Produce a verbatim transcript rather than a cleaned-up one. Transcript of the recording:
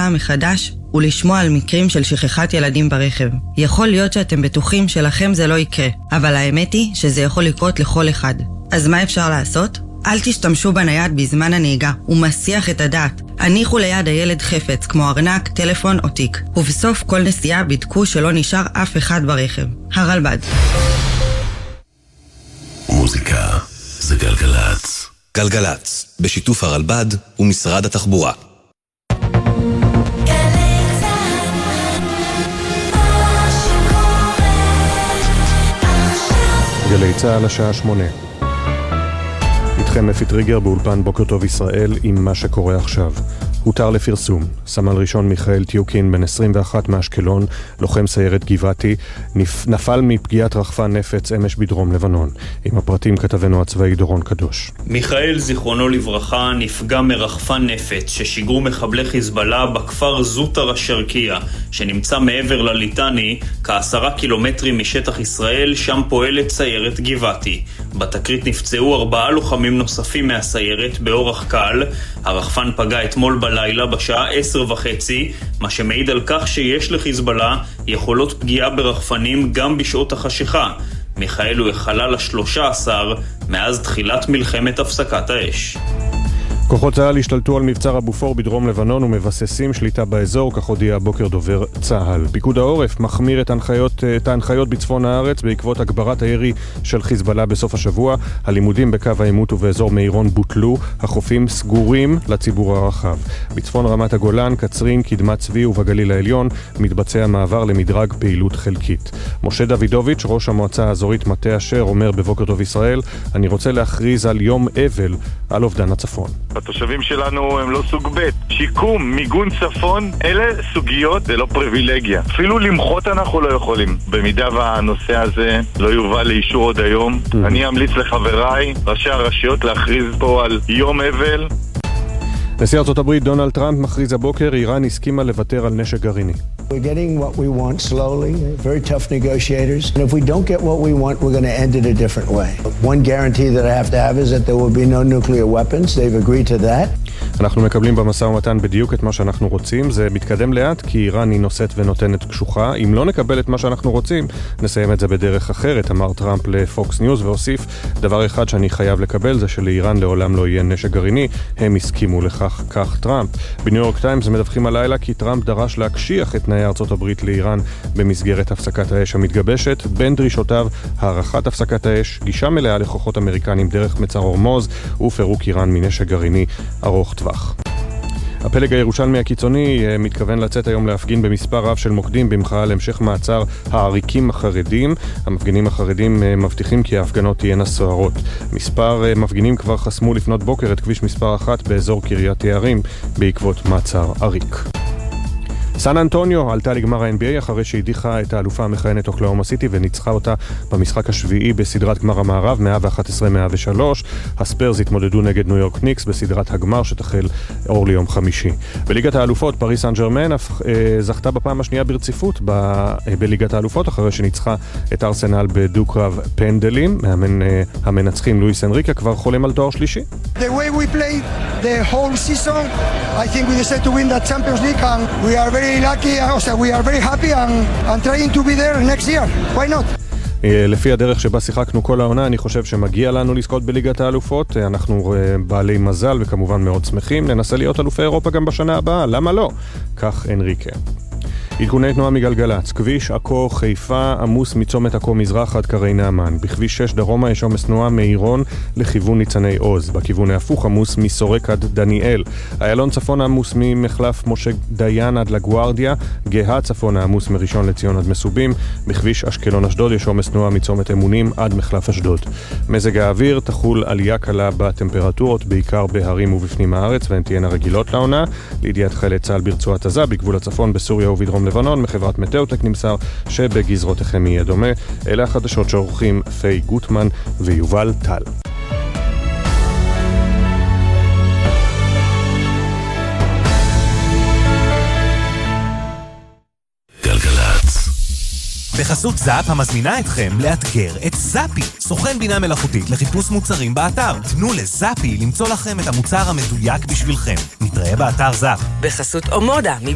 פעם מחדש ולשמוע על מקרים של שכחת ילדים ברכב. יכול להיות שאתם בטוחים שלכם זה לא יקרה, אבל האמת היא שזה יכול לקרות לכל אחד. אז מה אפשר לעשות? אל תשתמשו בנייד בזמן הנהיגה, הוא מסיח את הדעת. הניחו ליד הילד חפץ כמו ארנק, טלפון או תיק, ובסוף כל נסיעה בדקו שלא נשאר אף אחד ברכב. הרלב"ד. מוזיקה זה גלגלץ. גלגלץ, בשיתוף הרלב"ד ומשרד התחבורה. גלי צהל השעה שמונה. איתכם אפי טריגר באולפן בוקר טוב ישראל עם מה שקורה עכשיו. הותר לפרסום. סמל ראשון מיכאל טיוקין בן עשרים ואחת מאשקלון, לוחם סיירת גבעתי, נפל מפגיעת רחפן נפץ אמש בדרום לבנון. עם הפרטים כתבנו הצבאי דורון קדוש. מיכאל זיכרונו לברכה נפגע מרחפן נפץ ששיגרו מחבלי חיזבאללה בכפר זוטר השרקיה, שנמצא מעבר לליטני, כעשרה קילומטרים משטח ישראל, שם פועלת סיירת גבעתי. בתקרית נפצעו ארבעה לוחמים נוספים מהסיירת באורח קל. הרחפן פגע אתמול בלילה בשעה עשר וחצי, מה שמעיד על כך שיש לחיזבאללה יכולות פגיעה ברחפנים גם בשעות החשיכה. מיכאל הוא החלל ה-שלושה עשר מאז תחילת מלחמת הפסקת האש. כוחות צה"ל השתלטו על מבצר אבופור בדרום לבנון ומבססים שליטה באזור, כך הודיע הבוקר דובר צה"ל. פיקוד העורף מחמיר את ההנחיות, את ההנחיות בצפון הארץ בעקבות הגברת הירי של חיזבאללה בסוף השבוע. הלימודים בקו העימות ובאזור מאירון בוטלו, החופים סגורים לציבור הרחב. בצפון רמת הגולן, קצרין, קדמת צבי ובגליל העליון מתבצע מעבר למדרג פעילות חלקית. משה דוידוביץ', ראש המועצה האזורית מטה אשר, אומר בבוקר טוב ישראל, אני רוצה להכריז על יום אבל על אובדן הצפון. התושבים שלנו הם לא סוג ב'. שיקום, מיגון צפון, אלה סוגיות, זה לא פריבילגיה. אפילו למחות אנחנו לא יכולים. במידה והנושא הזה לא יובא לאישור עוד היום, אני אמליץ לחבריי, ראשי הרשויות, להכריז פה על יום אבל. נשיא ארצות הברית דונלד טראמפ מכריז הבוקר, איראן הסכימה לוותר על נשק גרעיני. We're getting what we want slowly, very tough negotiators. And if we don't get what we want, we're going to end it a different way. One guarantee that I have to have is that there will be no nuclear weapons. They've agreed to that. אנחנו מקבלים במשא ומתן בדיוק את מה שאנחנו רוצים. זה מתקדם לאט כי איראן היא נושאת ונותנת קשוחה. אם לא נקבל את מה שאנחנו רוצים, נסיים את זה בדרך אחרת, אמר טראמפ לפוקס ניוז, והוסיף, דבר אחד שאני חייב לקבל זה שלאיראן לעולם לא יהיה נשק גרעיני. הם הסכימו לכך, כך טראמפ. בניו יורק טיימס מדווחים הלילה כי טראמפ דרש להקשיח את תנאי ארצות הברית לאיראן במסגרת הפסקת האש המתגבשת. בין דרישותיו, הערכת הפסקת האש, גישה מלאה לכוחות אמריקנים דרך מצר הורמוז ופירוק איראן מנשק גרעיני ארוך טווח. הפלג הירושלמי הקיצוני מתכוון לצאת היום להפגין במספר רב של מוקדים במחאה להמשך מעצר העריקים החרדים. המפגינים החרדים מבטיחים כי ההפגנות תהיינה סוערות. מספר מפגינים כבר חסמו לפנות בוקר את כביש מספר אחת באזור קריית יערים בעקבות מעצר עריק. סן אנטוניו עלתה לגמר ה-אן בי איי אחרי שהדיחה את האלופה המכהנת אוקלהומה סיטי וניצחה אותה במשחק השביעי בסדרת גמר המערב מאה ואחת עשרה מאה ושלוש. הספרס התמודדו נגד ניו יורק ניקס בסדרת הגמר שתחל אור ליום חמישי. בליגת האלופות פריס סן ז'רמן זכתה בפעם השנייה ברציפות ב- בליגת האלופות אחרי שניצחה את ארסנל בדו-קרב פנדלים. מאמן המנצחים לואיס אנריקה כבר חולם על תואר שלישי. The way we played the whole season, I think we decided to win that Champions League and we are very lucky, also we are very happy and, and trying to be there next year. Why not? לפי הדרך שבה שיחקנו כל העונה, אני חושב שמגיע לנו לזכות בליגת האלופות. אנחנו בעלי מזל וכמובן מאוד שמחים. ננסה להיות אלופי אירופה גם בשנה הבאה, למה לא? כך אנריקה. עדכוני תנועה מגלגלץ, כביש עכו חיפה עמוס מצומת עכו מזרח עד קרי נעמן. בכביש שש דרומה יש עומס תנועה מאירון לכיוון ניצני עוז. בכיוון ההפוך עמוס מסורק עד דניאל. איילון צפון עמוס ממחלף משה דיין עד לגוארדיה. גאה צפון עמוס מראשון לציון עד מסובים. בכביש אשקלון אשדוד יש עומס תנועה מצומת אמונים עד מחלף אשדוד. מזג האוויר תחול עלייה קלה בטמפרטורות בעיקר בהרים ובפנים הארץ והן תהיינה רגילות לעונה. לידיעת חיילי צה"ל ברצועת עזה בגבול הצפון בסוריה ובדרום לבנון מחברת מטאוטק נמסר שבגזרותיכם יהיה דומה. אלה החדשות שעורכים פי גוטמן ויובל טל. גלגלצ. בחסות זאפ המזמינה אתכם לאתגר את זאפי, סוכן בינה מלאכותית לחיפוש מוצרים באתר. תנו לזאפי למצוא לכם את המוצר המדויק בשבילכם. נתראה באתר זאפ. בחסות אומודה